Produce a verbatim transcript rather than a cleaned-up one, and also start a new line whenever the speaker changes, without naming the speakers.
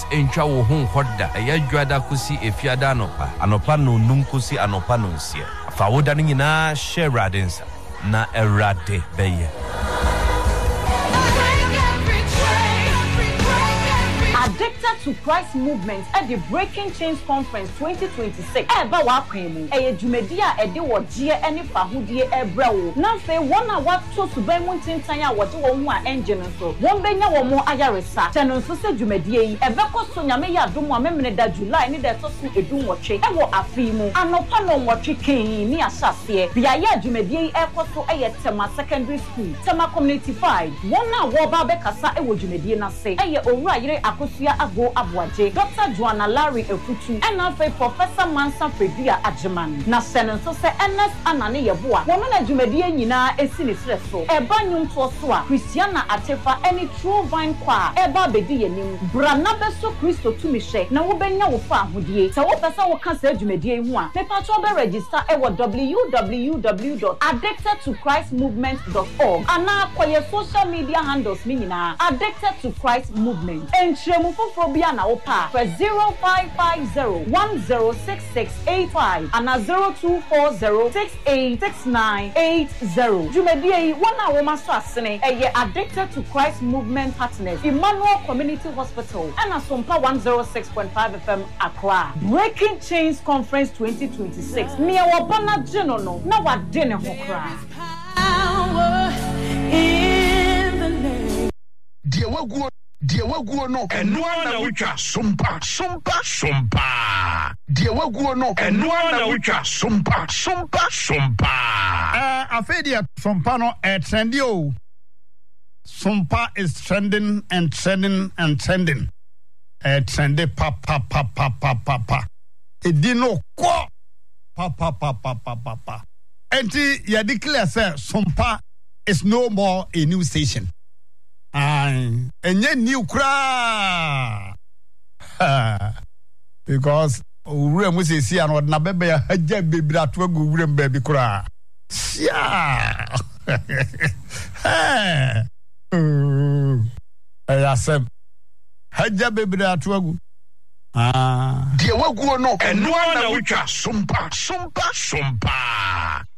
entwa wo ho hoda eya dwada kosi efiada anopa anopa no num kosi anopa no nsie fa woda no nyina share radensa na erade beye.
Addicted to Christ Movement at the Breaking Chains Conference twenty twenty-six. Eba wa kwemu. Eye jumedia ede wo gie ene fahudie ebra wo. Na fe wona wato suban mu tintan a wode wo hu a engine so. Won benya wo mo ayaresa. Teno so se jumedia yi ebekọ so nyame ya dom a memene da July ni da to so edun wotwe. E wo afi mu. Anopa no wotwe kan ni asase. Bia ya jumedia yi ekoso eye Tema Secondary School. Tema Community five. Wona wo ba be kasa e wo jumedia na se. Eye owura yire Akosia Ago Abwaje, Doctor Joanna Larry Efutu, and now Professor Mansa Fredia Ajeman. Na senen so se N S Anane Yeboa. Woman na jumedia nyina esini streso. Eba nyum to so a Christiana Atefa any True Vine Choir. Eba bedi yenim. Brana beso Christo tumishe. Na wo benya wo fa ahodie. Se wo pesa wo kan se jumedia hu a. Me pa cho be register e wo w w w dot addicted to christ movement dot org. Ana koye social media handles mi nyina Addicted to Christ Movement. Entremu fofobia na opa for zero five five zero one zero six six eight five and a zero two four zero six eight six nine eight zero. Jumedie wana wo maso asene eye Addicted to Christ Movement Partners Emmanuel Community Hospital and Asompa one oh six point five F M Accra. Breaking Chains Conference twenty twenty-six. Me wa bana jeno no na wa de ne ho kra. In the name.
Dear wagu Dear wagu no eno na wutwa sompa sompa sompa. Dear wagu no eno na wutwa sompa sompa sompa.
Eh afedia sompa no e trendy o. Sompa is trending and trending and trending. Eh trendy pa pa pa pa pa pa pa. E di no ko pa pa pa pa pa pa pa. Enti ya declare say sompa is no more a new station. Aye, enye new cra. Because ure mu se si an na bebe ya haja bebira to agu ure mbabi cra. Sia. Eh. Eh asem. Haja bebira to agu. Ah.
Dear wagu no eno na wutwa sompa sompa sompa.